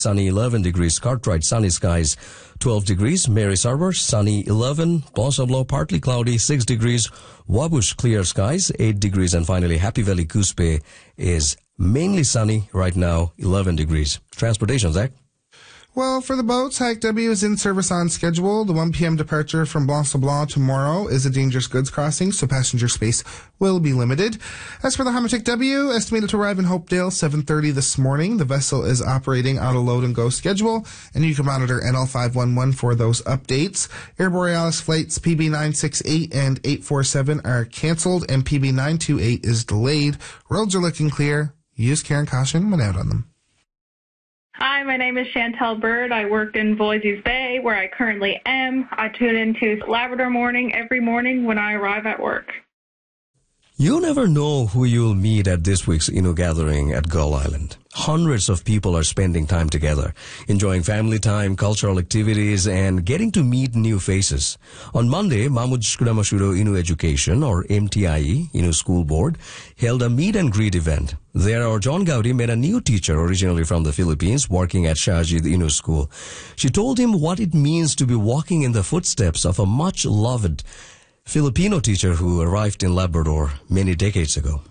sunny 11 degrees. Cartwright, sunny skies 12 degrees. Mary's Harbor, sunny 11. Ponsablo, partly cloudy 6 degrees. Wabush, clear skies 8 degrees. And finally, Happy Valley, Cuspe is mainly sunny right now, 11 degrees. Transportation, Zach? Well, for the boats, Hike W is in service on schedule. The 1 p.m. departure from Blanc-Sablon tomorrow is a dangerous goods crossing, so passenger space will be limited. As for the Hammatic W, estimated to arrive in Hopedale 7:30 this morning. The vessel is operating on a load and go schedule, and you can monitor NL511 for those updates. Air Borealis flights PB968 and 847 are canceled, and PB928 is delayed. Roads are looking clear. Use care and caution when out on them. Hi, my name is Chantel Bird. I work in Voisey's Bay, where I currently am. I tune into Labrador Morning every morning when I arrive at work. You never know who you'll meet at this week's Innu gathering at Gull Island. Hundreds of people are spending time together, enjoying family time, cultural activities, and getting to meet new faces. On Monday, Mahmoud Shkudamashudo Innu Education, or MTIE, Innu School Board, held a meet and greet event. There, our John Gaudi met a new teacher originally from the Philippines working at Shahjid Innu School. She told him what it means to be walking in the footsteps of a much-loved Filipino teacher who arrived in Labrador many decades ago.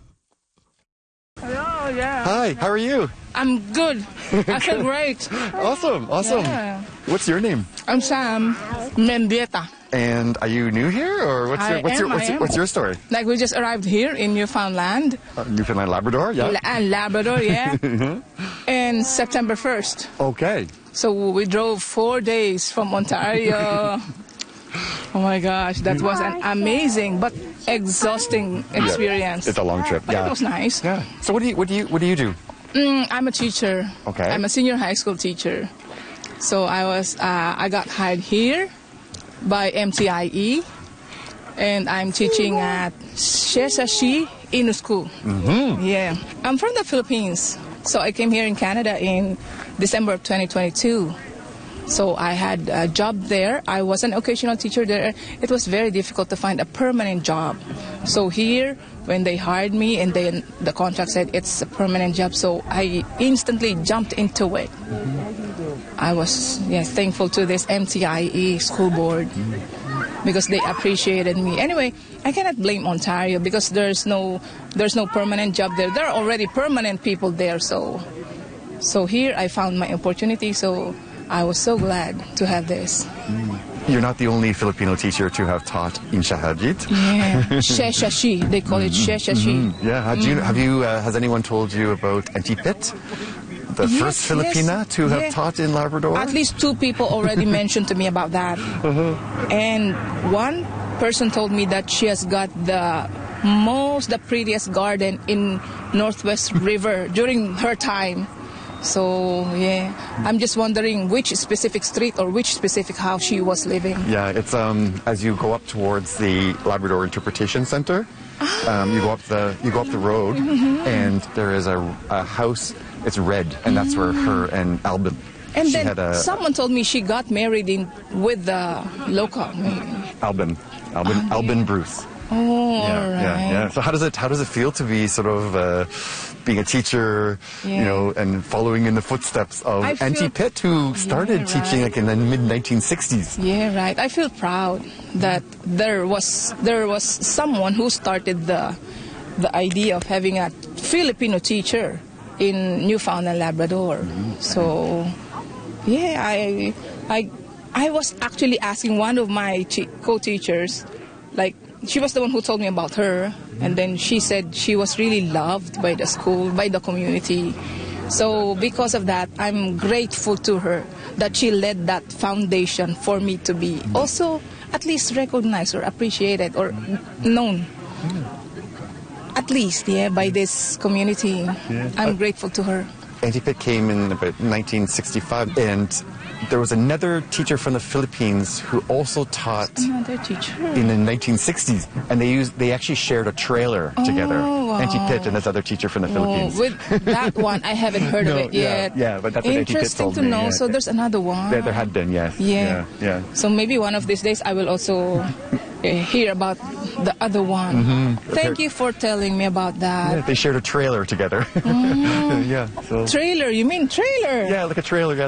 Hello, yeah. Hi, how are you? I'm good. I feel great. Awesome. Yeah. What's your name? I'm Sam Mendieta. And are you new here, or what's your story? Like, we just arrived here in Newfoundland. Newfoundland, Labrador, yeah. Labrador, yeah. And September 1st. Okay. So we drove 4 days from Ontario. Oh my gosh, that was an amazing but exhausting experience. It's a long trip. But it was nice. Yeah. So what do you do? I'm a teacher. Okay. I'm a senior high school teacher. So I got hired here by MTIE, and I'm teaching at Sheshashi Innu School. Mm-hmm. Yeah. I'm from the Philippines, so I came here in Canada in December of 2022. So I had a job there. I was an occasional teacher there. It was very difficult to find a permanent job. So here, when they hired me and then the contract said it's a permanent job, so I instantly jumped into it. I was thankful to this MTIE school board because they appreciated me. Anyway, I cannot blame Ontario because there's no permanent job there. There are already permanent people there. So here I found my opportunity. So I was so glad to have this. You're not the only Filipino teacher to have taught in Shahjid. Yeah, Sheshashi. They call it Sheshashi. Yeah. Has anyone told you about Auntie Pitt, the first Filipina to have taught in Labrador? At least 2 people already mentioned to me about that. And one person told me that she has got the prettiest garden in Northwest River during her time. So, yeah, I'm just wondering which specific street or which specific house she was living. Yeah, it's as you go up towards the Labrador Interpretation Center, you go up the road, and there is a house. It's red, and that's where her and Albin. And then someone told me she got married with the local. Albin Bruce. Oh, yeah, all right. Yeah. So how does it feel to be sort of being a teacher, and following in the footsteps of Auntie Pitt, who started teaching like in the mid-1960s? Yeah, right. I feel proud that there was someone who started the idea of having a Filipino teacher in Newfoundland, Labrador. So, yeah, I was actually asking one of my co-teachers, like, she was the one who told me about her, and then she said she was really loved by the school, by the community. So because of that, I'm grateful to her that she led that foundation for me to be also at least recognized or appreciated or known. At least, by this community. I'm grateful to her. Auntie Pitt came in about 1965, and there was another teacher from the Philippines who also taught another teacher in the 1960s, and they actually shared a trailer together. Wow. Auntie Pitt and this other teacher from the Philippines. With that one, I haven't heard of it yet. Yeah, but that's what Auntie Pitt told me. Interesting to know. So there's another one. There had been, yes. Yeah. So maybe one of these days I will also hear about the other one. Thank you for telling me about that. Yeah, they shared a trailer together. Trailer? You mean trailer? Yeah, like a trailer.